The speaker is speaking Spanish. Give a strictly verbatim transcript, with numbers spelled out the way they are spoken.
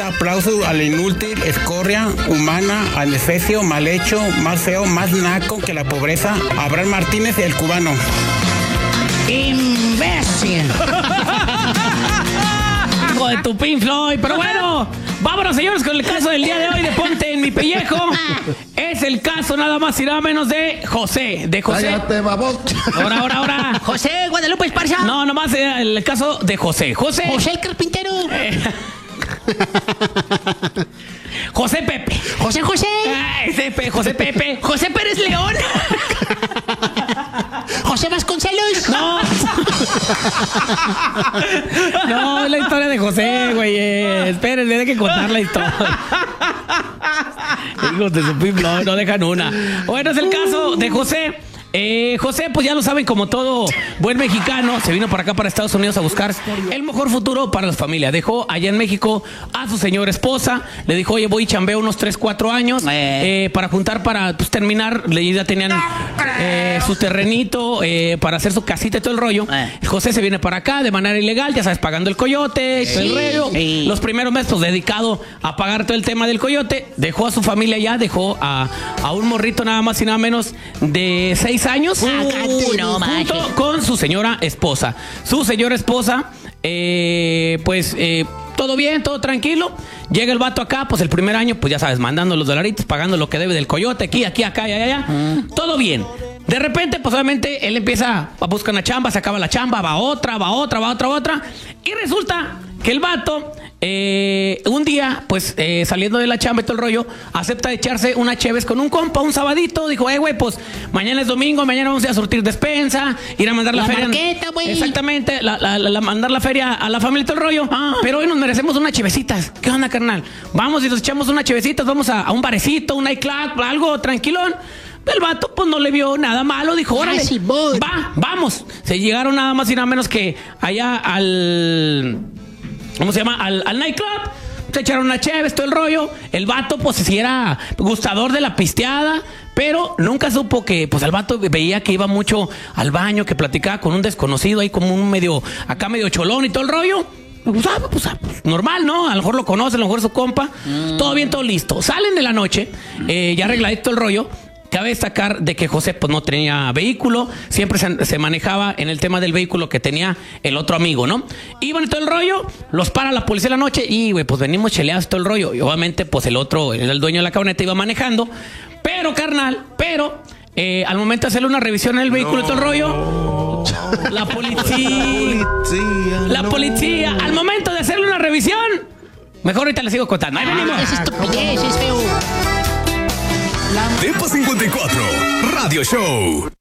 Aplauso al inútil, escoria, humana, adefesio, mal hecho, más feo, más naco que la pobreza. Abraham Martínez, el cubano. ¡Imbécil! Hijo de tu Pink Floyd. Pero bueno, vámonos, señores, con el caso del día de hoy de Ponte en mi pellejo. Es el caso nada más y nada menos de José. De José. Cállate, babón. Ahora, ahora, ahora. José Guadalupe Esparza. No, nomás el caso de José. José. José el carpintero. Eh. José Pepe. José José. Ah, ese Pe- José Pepe. José Pérez León. José Vasconcelos. No. No, es la historia de José, güey. Eh, espérenme, hay que contar la historia. Hijos de su piblo, no dejan una. Bueno, es el caso de José. Eh, José, pues ya lo saben, como todo buen mexicano, se vino para acá, para Estados Unidos, a buscar el mejor futuro para las familias. Dejó allá en México a su señora esposa. Le dijo, oye, voy y chambeo unos tres, cuatro años eh, para juntar, para pues, terminar. Ya tenían eh, su terrenito eh, para hacer su casita y todo el rollo. José se viene para acá de manera ilegal, ya sabes, pagando el coyote, todo el rollo. Sí. Los primeros meses, pues, dedicado a pagar todo el tema del coyote. Dejó a su familia allá, dejó a, a un morrito nada más y nada menos de seis años, Uy, no junto manches. con su señora esposa. Su señora esposa, eh, pues eh, todo bien, todo tranquilo. Llega el vato acá, pues el primer año, pues ya sabes, mandando los dolaritos, pagando lo que debe del coyote, aquí, aquí, acá, allá, allá. Mm. Todo bien. De repente, pues obviamente, él empieza a buscar una chamba, se acaba la chamba, va otra, va otra, va otra, va otra. Y resulta que el vato, eh, un día, pues eh, saliendo de la chamba y todo el rollo, acepta echarse una cheves con un compa, un sabadito. Dijo, eh, güey, pues mañana es domingo, mañana vamos a ir a surtir despensa, ir a mandar la, La feria. marqueta, güey. Exactamente, la, la, la, mandar la feria a la familia y todo el rollo. Ah. Pero hoy nos merecemos unas chevecitas. ¿Qué onda, carnal? Vamos y nos echamos unas chevecitas, vamos a, a un barecito, un nightclub, algo tranquilón. El vato, pues, no le vio nada malo. Dijo, órale, sí, voy. va, vamos. Se llegaron nada más y nada menos que allá al... ¿Cómo se llama? Al, al nightclub. Se echaron una chévere, todo el rollo. El vato, pues, sí era gustador de la pisteada, pero nunca supo que, pues, el vato veía que iba mucho al baño, que platicaba con un desconocido ahí como un medio, acá medio cholón y todo el rollo. Pues, ah, pues, ah, pues, normal, ¿no? A lo mejor lo conoce, a lo mejor es su compa. Mm. Todo bien, todo listo. Salen de la noche, eh, ya arregladito el rollo. Cabe destacar de que José, pues, no tenía vehículo, siempre se, se manejaba en el tema del vehículo que tenía el otro amigo, ¿no? Iban todo el rollo, los para la policía en la noche y, güey, pues venimos cheleados todo el rollo. Y obviamente, pues el otro, el dueño de la camioneta iba manejando, pero, carnal, pero, eh, al momento de hacerle una revisión en el vehículo y todo el rollo, la policía, la policía, al momento de hacerle una revisión, mejor ahorita le sigo contando. Ahí venimos. Es estupidez, es feo. Tempo cincuenta y cuatro, Radio Show.